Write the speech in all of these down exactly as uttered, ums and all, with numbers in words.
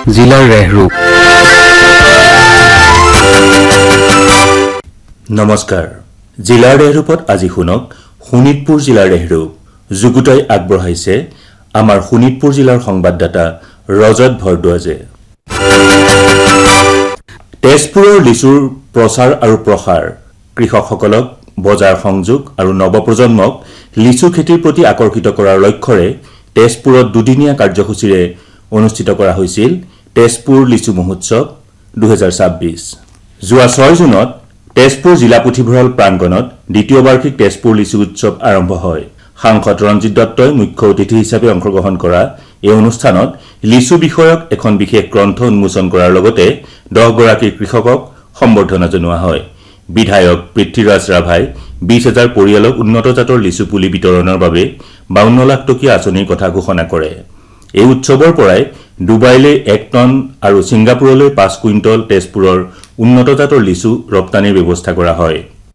জিলাৰ ৰেহৰূপ। নমস্কাৰ, জিলাৰ ৰেহৰূপত আজি শুনক শোণিতপুৰ জিলাৰ ৰেহৰূপ যুগুতাই আগবঢ়াইছে আমাৰ শোণিতপুৰ জিলাৰ সংবাদদাতা ৰজত ভৰদ্বাজে। তেজপুৰৰ লিচুৰ প্ৰচাৰ আৰু প্ৰসাৰ, কৃষকসকলক বজাৰ সংযোগ আৰু নৱপ্ৰজন্মক লিচু খেতিৰ প্ৰতি আকৰ্ষিত কৰাৰ লক্ষ্যৰে তেজপুৰত দুদিনীয়া কাৰ্যসূচীৰে অনুষ্ঠিত কৰা হৈছিল তেজপুৰ লিচু মহোৎসৱ দুহেজাৰ ছাব্বিছ। যোৱা ছয় জুনত তেজপুৰ জিলা পুথিভঁৰাল প্ৰাংগণত দ্বিতীয় বাৰ্ষিক তেজপুৰ লিচু উৎসৱ আৰম্ভ হয়। সাংসদ ৰঞ্জিত দত্তই মুখ্য অতিথি হিচাপে অংশগ্ৰহণ কৰা এই অনুষ্ঠানত লিচু বিষয়ক এখন বিশেষ গ্ৰন্থ উন্মোচন কৰাৰ লগতে দহগৰাকী কৃষকক সম্বৰ্ধনা জনোৱা হয়। বিধায়ক পৃথ্বীৰাজ ৰাভাই বিশ হাজাৰ পৰিয়ালক উন্নত জাতৰ লিচু পুলি বিতৰণৰ বাবে বাৱন্ন লাখ টকীয়া আঁচনিৰ কথা ঘোষণা কৰে। এই উৎসৱৰ পৰাই ডুবাইলৈ এক টন আৰু ছিংগাপুৰলৈ পাঁচ কুইণ্টল তেজপুৰৰ উন্নত জাতৰ লিচু ৰপ্তানিৰ ব্যৱস্থা কৰা হয়।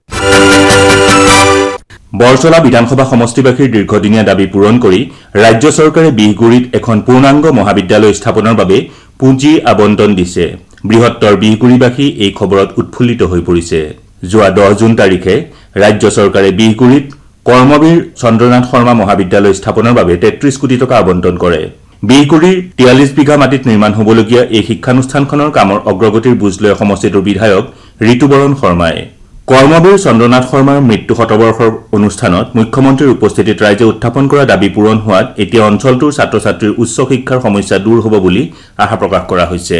বৰছলা বিধানসভা সমষ্টিবাসীৰ দীৰ্ঘদিনীয়া দাবী পূৰণ কৰি ৰাজ্য চৰকাৰে বিহগুৰিত এখন পূৰ্ণাংগ মহাবিদ্যালয় স্থাপনৰ বাবে পুঁজি আবণ্টন দিছে। বৃহত্তৰ বিহগুৰিবাসী এই খবৰত উৎফুল্লিত হৈ পৰিছে। যোৱা দহ জুন তাৰিখে ৰাজ্য চৰকাৰে বিহগুৰিত কৰ্মবীৰ চন্দ্ৰনাথ শৰ্মা মহাবিদ্যালয় স্থাপনৰ বাবে তেত্ৰিশ কোটি টকা আবণ্টন কৰে। বিহগুৰিৰ তিয়াল্লিছ বিঘা মাটিত নিৰ্মাণ হ'বলগীয়া এই শিক্ষানুষ্ঠানখনৰ কামৰ অগ্ৰগতিৰ বুজ লয় সমষ্টিটোৰ বিধায়ক ঋতুবৰণ শৰ্মাই। কৰ্মবীৰ চন্দ্ৰনাথ শৰ্মাৰ মৃত্যু শতবৰ্ষৰ অনুষ্ঠানত মুখ্যমন্ত্ৰীৰ উপস্থিতিত ৰাইজে উত্থাপন কৰা দাবী পূৰণ হোৱাত এতিয়া অঞ্চলটোৰ ছাত্ৰ ছাত্ৰীৰ উচ্চ শিক্ষাৰ সমস্যা দূৰ হ'ব বুলি আশা প্ৰকাশ কৰা হৈছে।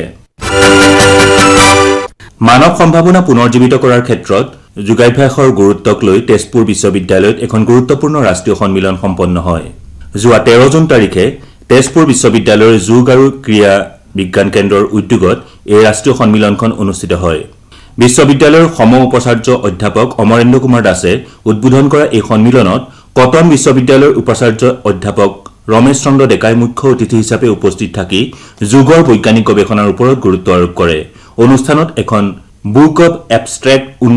মানৱ সম্ভাৱনা পুনৰ্জীৱিত কৰাৰ ক্ষেত্ৰত যোগাভ্যাসৰ গুৰুত্বক লৈ তেজপুৰ বিশ্ববিদ্যালয়ত এখন গুৰুত্বপূৰ্ণ ৰাষ্ট্ৰীয় সন্মিলন সম্পন্ন হয়। যোৱা তেৰ জুন তাৰিখে তেজপুৰ বিশ্ববিদ্যালয়ৰ যোগ আৰু ক্ৰীড়া বিজ্ঞান কেন্দ্ৰৰ উদ্যোগত এই ৰাষ্ট্ৰীয় সন্মিলনখন অনুষ্ঠিত হয়। বিশ্ববিদ্যালয়ৰ সম উপাচাৰ্য অধ্যাপক অমৰেন্দ্ৰ কুমাৰ দাসে উদ্বোধন কৰা এই সন্মিলনত কটন বিশ্ববিদ্যালয়ৰ উপাচাৰ্য অধ্যাপক ৰমেশ চন্দ্ৰ ডেকাই মুখ্য অতিথি হিচাপে উপস্থিত থাকি যোগৰ বৈজ্ঞানিক গৱেষণাৰ ওপৰত গুৰুত্ব আৰোপ কৰে। অনুষ্ঠানত এখন বুক অব এবষ্ট্ৰেক্ট